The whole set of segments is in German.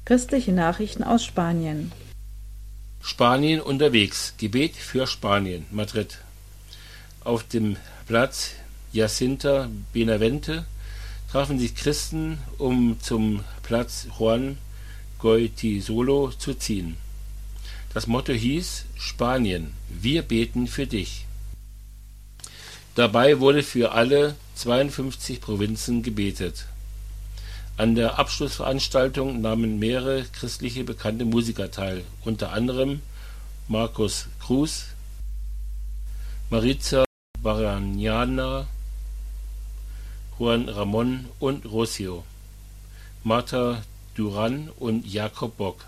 Christliche Nachrichten aus Spanien. Spanien unterwegs. Gebet für Spanien. Madrid. Auf dem Platz Jacinta Benavente trafen sich Christen, um zum Platz Juan Goytisolo zu ziehen. Das Motto hieß: Spanien, wir beten für dich. Dabei wurde für alle 52 Provinzen gebetet. An der Abschlussveranstaltung nahmen mehrere christliche bekannte Musiker teil, unter anderem Marcos Cruz, Maritza Barañana, Juan Ramón und Rocío, Marta Durán und Jakob Bock.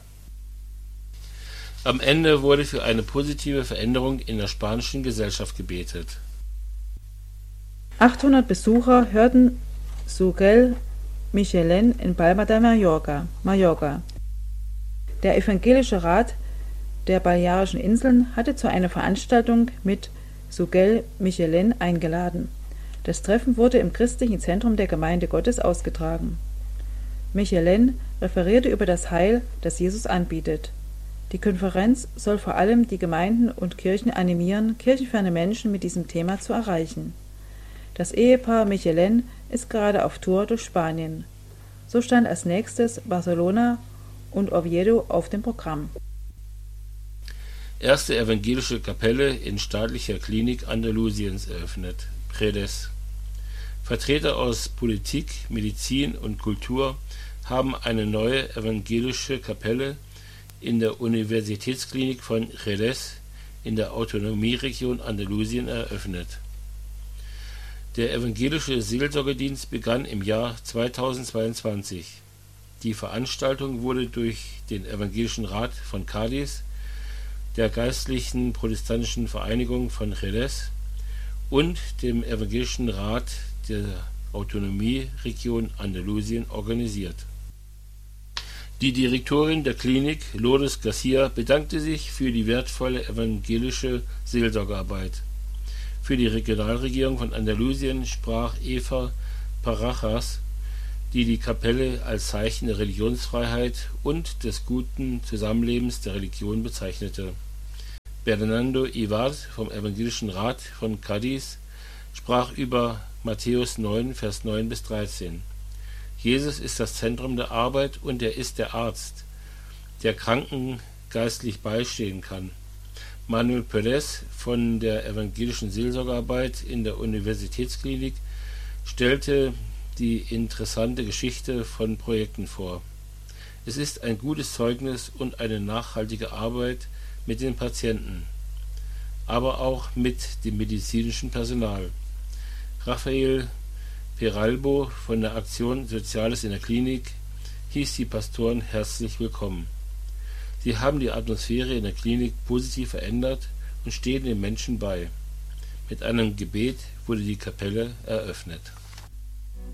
Am Ende wurde für eine positive Veränderung in der spanischen Gesellschaft gebetet. 800 Besucher hörten Sugel Michelén in Palma de Mallorca. Der Evangelische Rat der Balearischen Inseln hatte zu einer Veranstaltung mit Sugel Michelén eingeladen. Das Treffen wurde im christlichen Zentrum der Gemeinde Gottes ausgetragen. Michelén referierte über das Heil, das Jesus anbietet. Die Konferenz soll vor allem die Gemeinden und Kirchen animieren, kirchenferne Menschen mit diesem Thema zu erreichen. Das Ehepaar Michelén ist gerade auf Tour durch Spanien. So stand als nächstes Barcelona und Oviedo auf dem Programm. Erste evangelische Kapelle in staatlicher Klinik Andalusiens eröffnet. Jerez. Vertreter aus Politik, Medizin und Kultur haben eine neue evangelische Kapelle in der Universitätsklinik von Jerez in der Autonomieregion Andalusien eröffnet. Der evangelische Seelsorgedienst begann im Jahr 2022. Die Veranstaltung wurde durch den Evangelischen Rat von Cádiz, der Geistlichen Protestantischen Vereinigung von Jerez und dem Evangelischen Rat der Autonomieregion Andalusien organisiert. Die Direktorin der Klinik, Lourdes Garcia, bedankte sich für die wertvolle evangelische Seelsorgearbeit. Für die Regionalregierung von Andalusien sprach Eva Parajas, die die Kapelle als Zeichen der Religionsfreiheit und des guten Zusammenlebens der Religion bezeichnete. Bernardo Iwart vom Evangelischen Rat von Cádiz sprach über Matthäus 9, Vers 9 bis 13. Jesus ist das Zentrum der Arbeit und er ist der Arzt, der Kranken geistlich beistehen kann. Manuel Pérez von der evangelischen Seelsorgearbeit in der Universitätsklinik stellte die interessante Geschichte von Projekten vor. Es ist ein gutes Zeugnis und eine nachhaltige Arbeit mit den Patienten, aber auch mit dem medizinischen Personal. Rafael Peralbo von der Aktion Soziales in der Klinik hieß die Pastoren herzlich willkommen. Sie haben die Atmosphäre in der Klinik positiv verändert und stehen den Menschen bei. Mit einem Gebet wurde die Kapelle eröffnet.